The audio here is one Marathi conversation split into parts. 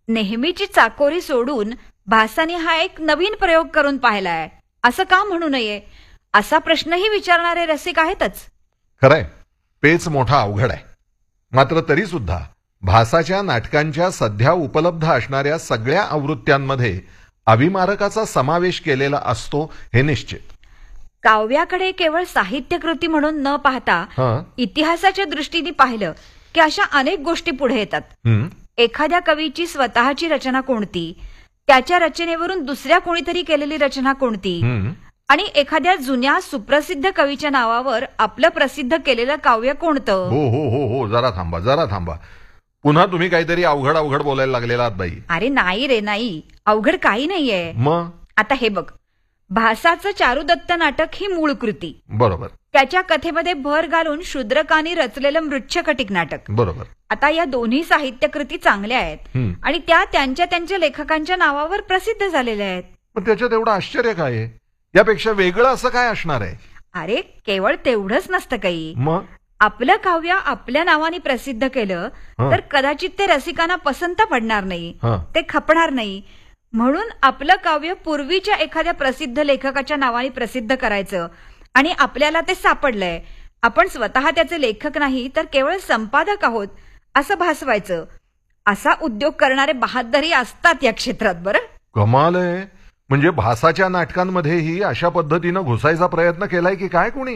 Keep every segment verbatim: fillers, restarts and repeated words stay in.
नेहमीची चाकोरी सोडून भासाने हा एक नवीन प्रयोग करून पाहिलाय, असं का म्हणू नये असा प्रश्नही विचारणारे रसिक आहेतच. खरंय, पेच मोठा अवघड आहे. मात्र तरी सुद्धा भासाच्या नाटकांच्या सध्या उपलब्ध असणाऱ्या सगळ्या आवृत्त्यांमध्ये अभिमारकाचा समावेश केलेला असतो हे निश्चित. काव्याकडे केवळ साहित्यकृती म्हणून न पाहता इतिहासाच्या दृष्टीने पाहिलं की अशा अनेक गोष्टी पुढे येतात. एखाद्या कवीची स्वतःची रचना कोणती, त्याच्या रचनेवरून दुसऱ्या कोणीतरी केलेली रचना कोणती, आणि एखाद्या जुन्या सुप्रसिद्ध कवीच्या नावावर आपलं प्रसिद्ध केलेलं काव्य कोणतं. हो हो हो हो जरा थांबा जरा थांबा पुन्हा तुम्ही काहीतरी अवघड अवघड बोलायला लागलेला आहात बाई. अरे नाही रे नाही, अवघड काही नाहीये. मग आता हे बघ, भासाचं चारुदत्त नाटक ही मूळ कृती. बरोबर. त्याच्या कथेमध्ये भर घालून शूद्रकांनी रचलेलं मृच्छकटिक नाटक. बरोबर. आता या दोन्ही साहित्यकृती चांगल्या आहेत आणि त्या त्यांच्या त्यांच्या लेखकांच्या नावावर प्रसिद्ध झालेल्या आहेत. पण त्याच्यात एवढं आश्चर्य काय आहे? यापेक्षा वेगळं असं काय असणार आहे? अरे केवळ तेवढंच नसतं काही. मग आपलं काव्य आपल्या नावाने प्रसिद्ध केलं तर कदाचित ते रसिकांना पसंत पडणार नाही, ते खपणार नाही. म्हणून आपलं काव्य पूर्वीच्या एखाद्या प्रसिद्ध लेखकाच्या नावाने प्रसिद्ध करायचं आणि आपल्याला ते सापडलंय, आपण स्वतः त्याचे लेखक नाही तर केवळ संपादक आहोत असं भासवायचं. असा उद्योग करणारे बहादरी असतात या क्षेत्रात. बरं, कमाल आहे. म्हणजे भासाच्या नाटकांमध्येही अशा पद्धतीनं घुसायचा प्रयत्न केलाय की काय कोणी?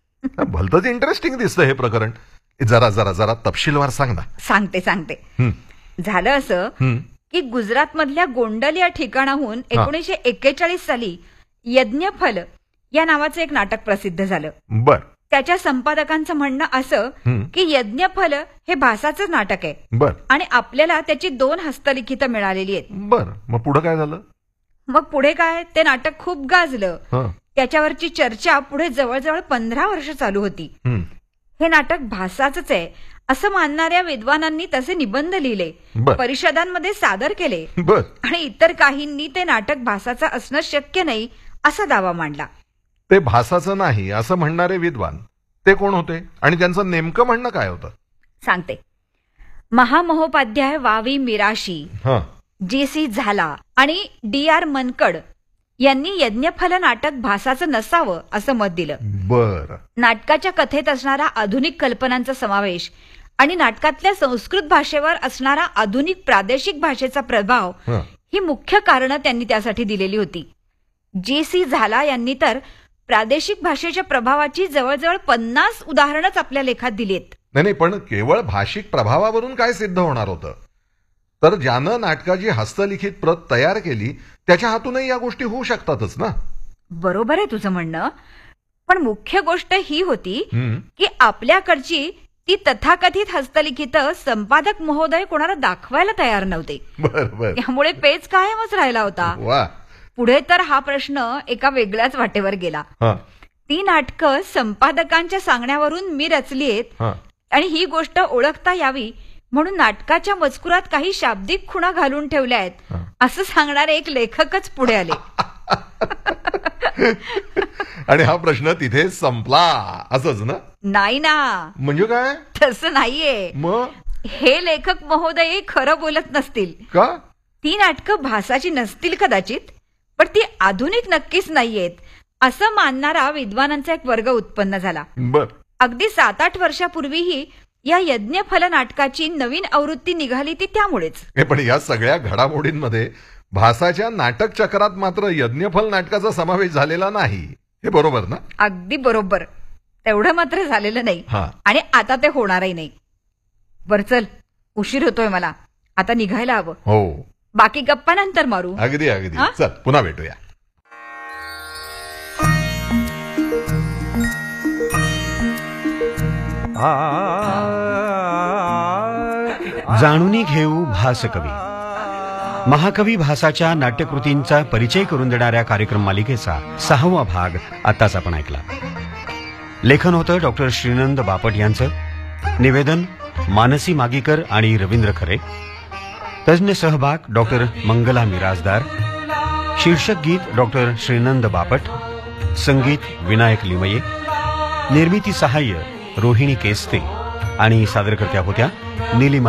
भलतंच इंटरेस्टिंग दिसतं हे प्रकरण. जरा जरा जरा तपशीलवार सांग ना. सांगते सांगते झालं असं की गुजरात मधल्या गोंडल या ठिकाणाहून एकोणीसशे एक्केचाळीस साली यज्ञफल या नावाचं एक नाटक प्रसिद्ध झालं. बर. त्याच्या संपादकांचं म्हणणं असं की यज्ञफल हे भासाचं नाटक आहे. बर. आणि आपल्याला त्याची दोन हस्तलिखित मिळालेली आहेत. बर. मग पुढे काय झालं? मग पुढे काय, ते नाटक खूप गाजलं. त्याच्यावरची चर्चा पुढे जवळजवळ पंधरा वर्ष चालू होती. हे नाटक भासाचंच आहे असं मानणाऱ्या विद्वानांनी तसे निबंध लिहिले, परिषदांमध्ये सादर केले आणि इतर काहींनी ते नाटक भासाचं असणं शक्य नाही असा दावा मांडला. ते भासाचं नाही असं म्हणणारे विद्वान ते कोण होते आणि त्यांचं नेमकं म्हणणं काय होतं? सांगते. महामहोपाध्याय वावी मिराशी, जी सी झाला आणि डी आर मनकड यांनी यज्ञफल नाटक भासाचं नसावं असं मत दिलं. बर. नाटकाच्या कथेत असणारा आधुनिक कल्पनांचा समावेश आणि नाटकातल्या संस्कृत भाषेवर असणारा आधुनिक प्रादेशिक भाषेचा प्रभाव ही मुख्य कारणं त्यांनी त्यासाठी दिलेली होती. जी सी झाला यांनी तर प्रादेशिक भाषेच्या प्रभावाची जवळजवळ पन्नास उदाहरणच आपल्या लेखात दिलीत. नाही नाही, पण केवळ भाषिक प्रभावावरून काय सिद्ध होणार होतं? तर ज्यानं नाटकाची हस्तलिखित प्रत तयार केली त्याच्या हातूनही या गोष्टी होऊ शकतातच ना. बरोबर आहे तुझं म्हणणं, पण मुख्य गोष्ट ही होती की आपल्याकडची ती तथाकथित हस्तलिखित संपादक महोदय कोणाला दाखवायला तयार नव्हते. बरोबर. त्यामुळे पेच कायमच राहिला होता. पुढे तर हा प्रश्न एका वेगळ्याच वाटेवर गेला. ती नाटकं संपादकांच्या सांगण्यावरून मी रचलीत आणि ही गोष्ट ओळखता यावी म्हणून नाटकाच्या मजकुरात काही शाब्दिक खुणा घालून ठेवल्या आहेत असं सांगणारे एक लेखकच पुढे आले. आणि हा प्रश्न तिथे संपला असंच ना? नाही ना. म्हणजे काय? तसं नाहीये. मग हे लेखक महोदय खरं बोलत नसतील का? ती नाटकं भासाची नसतील कदाचित, पण ती आधुनिक नक्कीच नाहीयेत असं मानणारा विद्वानांचा एक वर्ग उत्पन्न झाला. बर. अगदी सात आठ वर्षापूर्वीही या यज्ञफल नाटकाची नवीन आवृत्ती निघाली ती त्यामुळेच. पण या सगळ्या घडामोडींमध्ये भासाच्या नाटक चक्रात मात्र यज्ञफल नाटकाचा समावेश झालेला नाही, हे बरोबर ना? अगदी बरोबर. तेवढं मात्र झालेलं नाही आणि आता ते होणारही नाही. बर चल, उशीर होतोय मला, आता निघायला हवं. हो. बाकी गप्पा नंतर मारू. अगदी अगदी. चल पुन्हा भेटूया. जाणूनी घेऊ भासकवी. महाकवी भासाच्या नाट्यकृतींचा परिचय करून देणाऱ्या कार्यक्रम मालिकेचा सहावा भाग आताच आपण ऐकला. लेखन होतं डॉक्टर श्रीनंद बापट यांचं. निवेदन मानसी मागीकर आणि रवींद्र खरे. तज्ञ सहभाग डॉक्टर मंगला मिराजदार. शीर्षक गीत डॉक्टर श्रीनंद बापट. संगीत विनायक लिमये. निर्मिती सहाय्य रोहिणी केस्ते आणि सादरकर्त्या होत्या नीलिमा